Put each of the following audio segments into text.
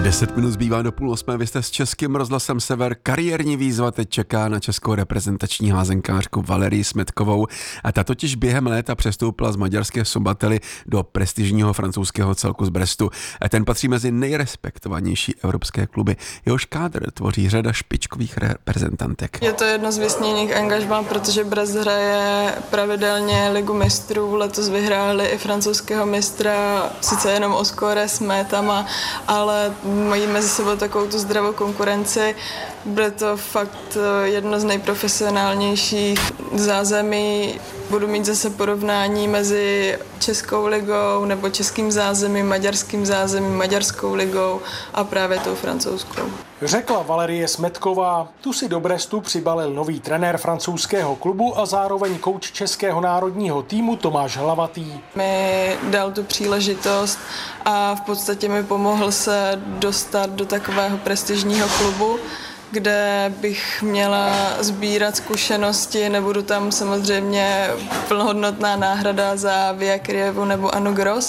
10 minut zbývá do 7:30, vy jste s Českým rozhlasem Sever. Kariérní výzva teď čeká na českou reprezentační házenkářku Valerii Smetkovou. A ta totiž během léta přestoupila z maďarské Sobately do prestižního francouzského celku z Brestu. A ten patří mezi nejrespektovanější evropské kluby. Jehož kádr tvoří řada špičkových reprezentantek. Je to jedno z vysněných angažmá, protože Brest hraje pravidelně Ligu mistrů. Letos vyhráli i francouzského mistra, sice jenom o skóre s métama, ale mají mezi sebou takovou tu zdravou konkurenci. Bude to fakt jedno z nejprofesionálnějších zázemí. Budu mít zase porovnání mezi Českou ligou nebo českým zázemím, maďarským zázemím, maďarskou ligou a právě tou francouzskou. Řekla Valerie Smetková. Tu si do Brestu přibalil nový trenér francouzského klubu a zároveň kouč českého národního týmu Tomáš Hlavatý. Mi dal tu příležitost a v podstatě mi pomohl se dostat do takového prestižního klubu, kde bych měla sbírat zkušenosti. Nebudu tam samozřejmě plnohodnotná náhrada za Via Krijevu nebo Anu Gros,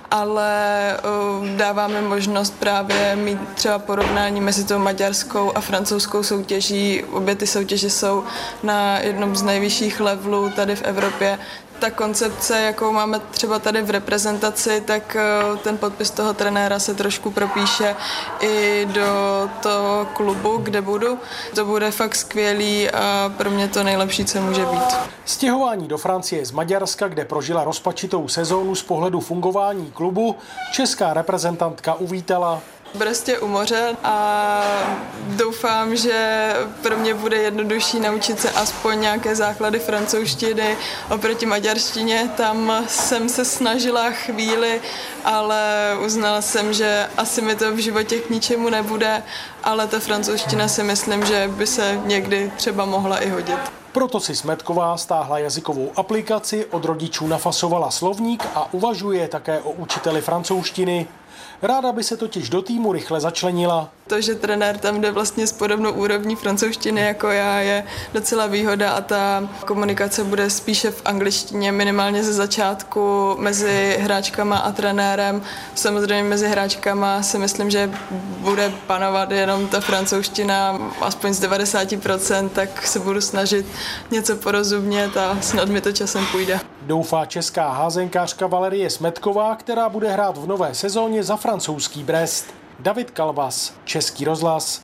ale dává mi možnost právě mít třeba porovnání mezi tou maďarskou a francouzskou soutěží. Obě ty soutěže jsou na jednom z nejvyšších levelů tady v Evropě. Ta koncepce, jakou máme třeba tady v reprezentaci, tak ten podpis toho trenéra se trošku propíše i do toho klubu, kde budu. To bude fakt skvělý a pro mě to nejlepší, co může být. Stěhování do Francie z Maďarska, kde prožila rozpačitou sezónu z pohledu fungování klubu, česká reprezentantka uvítala. Brest je u moře a doufám, že pro mě bude jednodušší naučit se aspoň nějaké základy francouzštiny oproti maďarštině. Tam jsem se snažila chvíli, ale uznala jsem, že asi mi to v životě k ničemu nebude, ale ta francouzština si myslím, že by se někdy třeba mohla i hodit. Proto si Smetková stáhla jazykovou aplikaci, od rodičů nafasovala slovník a uvažuje také o učiteli francouzštiny. Ráda by se totiž do týmu rychle začlenila. To, že trenér tam jde vlastně s podobnou úrovní francouzštiny jako já, je docela výhoda a ta komunikace bude spíše v angličtině, minimálně ze začátku mezi hráčkama a trenérem. Samozřejmě mezi hráčkama si myslím, že bude panovat jenom ta francouzština, aspoň z 90%, tak se budu snažit něco porozumět a snad mi to časem půjde. Doufá česká házenkářka Valerie Smetková, která bude hrát v nové sezóně za francouzský Brest. David Kalvas, Český rozhlas.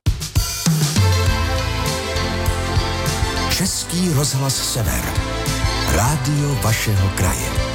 Český rozhlas Sever. Rádio vašeho kraje.